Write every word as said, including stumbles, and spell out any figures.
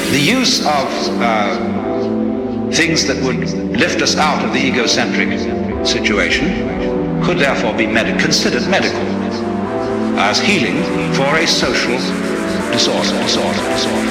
The use of uh, things that would lift us out of the egocentric situation could therefore be med- considered medical as healing for a social disorder, disorder, disorder.